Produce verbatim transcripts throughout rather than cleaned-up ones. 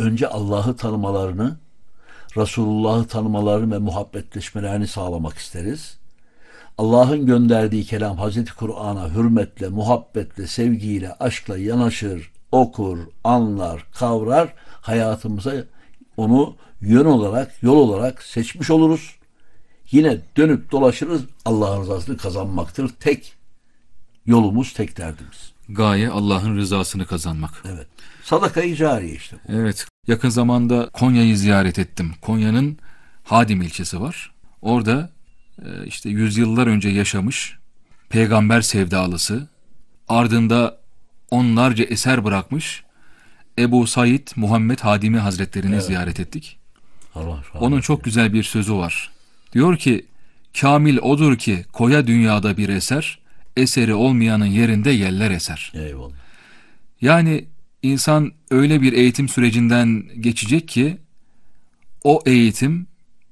önce Allah'ı tanımalarını, Resulullah'ı tanımalarını ve muhabbetleşmelerini sağlamak isteriz. Allah'ın gönderdiği kelam Hazreti Kur'an'a hürmetle, muhabbetle, sevgiyle, aşkla yanaşır, okur, anlar, kavrar, hayatımıza onu yön olarak, yol olarak seçmiş oluruz. Yine dönüp dolaşırız, Allah'ın rızasını kazanmaktır. Tek yolumuz, tek derdimiz. Gaye Allah'ın rızasını kazanmak. Evet. Sadaka-i cariye işte bu. Evet. Yakın zamanda Konya'yı ziyaret ettim. Konya'nın Hadim ilçesi var. Orada işte yüzyıllar önce yaşamış peygamber sevdalısı, ardında onlarca eser bırakmış Ebu Said Muhammed Hadimi Hazretlerini evet. ziyaret ettik. Allah, Onun çok güzel bir sözü var. Diyor ki, kamil odur ki koya dünyada bir eser, eseri olmayanın yerinde yeller eser. Eyvallah. Yani insan öyle bir eğitim sürecinden geçecek ki o eğitim,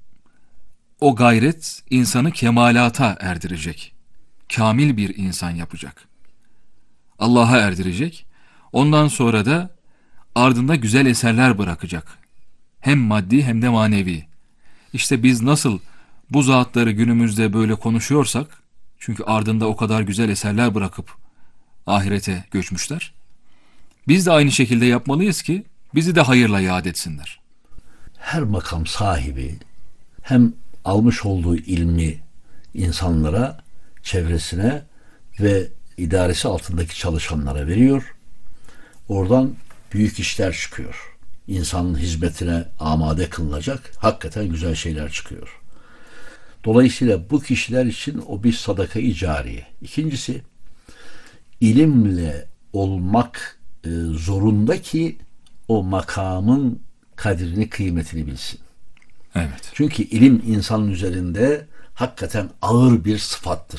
o gayret insanı kemalata erdirecek. Kamil bir insan yapacak. Allah'a erdirecek. Ondan sonra da ardında güzel eserler bırakacak. Hem maddi hem de manevi. İşte biz nasıl bu zatları günümüzde böyle konuşuyorsak, çünkü ardında o kadar güzel eserler bırakıp ahirete göçmüşler, biz de aynı şekilde yapmalıyız ki bizi de hayırla yad etsinler. Her makam sahibi hem almış olduğu ilmi insanlara, çevresine ve idaresi altındaki çalışanlara veriyor. Oradan büyük işler çıkıyor. İnsanın hizmetine amade kılınacak hakikaten güzel şeyler çıkıyor. Dolayısıyla bu kişiler için o bir sadaka-i cariye. İkincisi, ilimle olmak e, zorunda ki o makamın kadrini, kıymetini bilsin. Evet. Çünkü ilim insanın üzerinde hakikaten ağır bir sıfattır.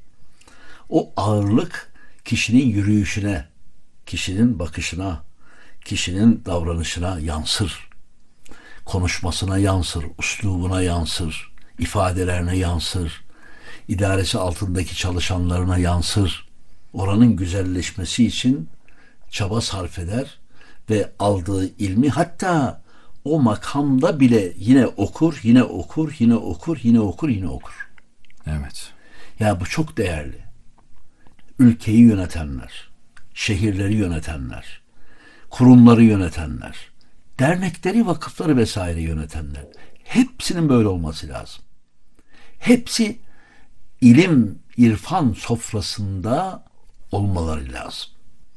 O ağırlık kişinin yürüyüşüne, kişinin bakışına, kişinin davranışına yansır. Konuşmasına yansır, üslubuna yansır, ifadelerine yansır, idaresi altındaki çalışanlarına yansır. Oranın güzelleşmesi için çaba sarf eder ve aldığı ilmi hatta o makamda bile yine okur, yine okur, yine okur, yine okur, yine okur. Evet. Ya bu çok değerli. Ülkeyi yönetenler, şehirleri yönetenler, kurumları yönetenler, dernekleri, vakıfları vesaire yönetenler, hepsinin böyle olması lazım. Hepsi ilim, irfan sofrasında olmaları lazım.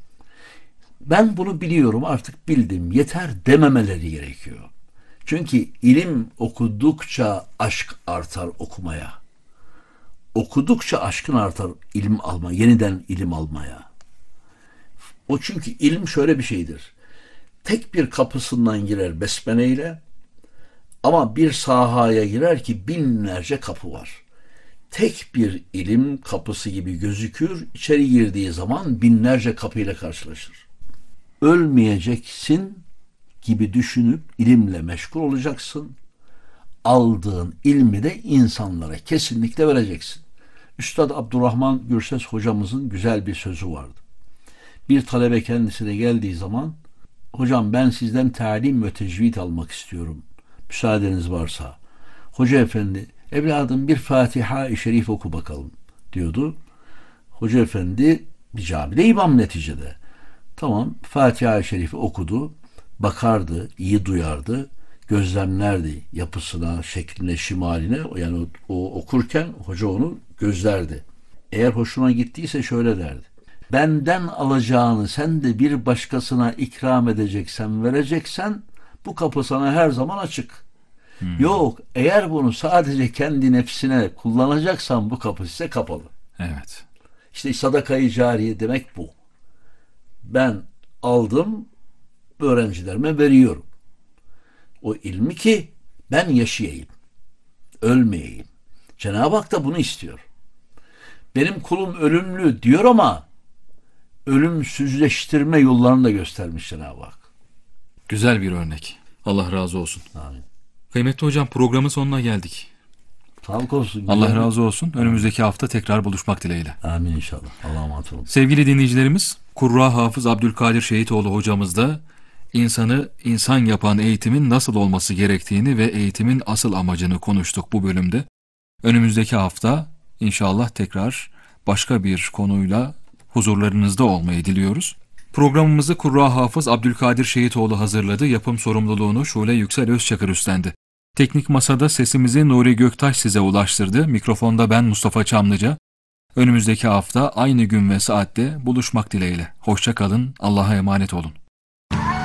Ben bunu biliyorum, artık bildim, yeter dememeleri gerekiyor. Çünkü ilim okudukça aşk artar okumaya. Okudukça aşkın artar ilim alma, yeniden ilim almaya. O çünkü ilim şöyle bir şeydir. Tek bir kapısından girer besmeleyle, ama bir sahaya girer ki binlerce kapı var. Tek bir ilim kapısı gibi gözükür, içeri girdiği zaman binlerce kapıyla karşılaşır. Ölmeyeceksin gibi düşünüp ilimle meşgul olacaksın. Aldığın ilmi de insanlara kesinlikle vereceksin. Üstad Abdurrahman Gürses hocamızın güzel bir sözü vardı. Bir talebe kendisine geldiği zaman, hocam ben sizden talim ve tecvid almak istiyorum, müsaadeniz varsa. Hoca efendi, evladım bir Fatiha-i Şerif oku bakalım diyordu. Hoca efendi bir camide imam neticede. Tamam, Fatiha-i Şerif'i okudu, bakardı, iyi duyardı, gözlemlerdi yapısına, şekline, şimaline, yani o, o okurken hoca onu gözlerdi. Eğer hoşuna gittiyse şöyle derdi: benden alacağını sen de bir başkasına ikram edeceksen, vereceksen, bu kapı sana her zaman açık. Hmm. Yok, eğer bunu sadece kendi nefsine kullanacaksan bu kapı size kapalı. Evet. İşte sadaka-i cariye demek bu. Ben aldım, öğrencilerime veriyorum. O ilmi ki ben yaşayayım, ölmeyeyim. Cenab-ı Hak da bunu istiyor. Benim kulum ölümlü diyor ama ölümsüzleştirme yollarını da göstermiş Cenab-ı Hak. Güzel bir örnek. Allah razı olsun. Amin. Kıymetli hocam, programın sonuna geldik. Sağlık olsun. Allah güzel. razı olsun. Önümüzdeki hafta tekrar buluşmak dileğiyle. Amin inşallah. Allah'a emanet olun. Sevgili dinleyicilerimiz, Kurra Hafız Abdülkadir Şehitoğlu hocamız da insanı insan yapan eğitimin nasıl olması gerektiğini ve eğitimin asıl amacını konuştuk bu bölümde. Önümüzdeki hafta inşallah tekrar başka bir konuyla huzurlarınızda olmayı diliyoruz. Programımızı Kurra Hafız Abdülkadir Şehitoğlu hazırladı. Yapım sorumluluğunu Şule Yüksel Özçakır üstlendi. Teknik masada sesimizi Nuri Göktaş size ulaştırdı. Mikrofonda ben Mustafa Çamlıca. Önümüzdeki hafta aynı gün ve saatte buluşmak dileğiyle. Hoşça kalın, Allah'a emanet olun.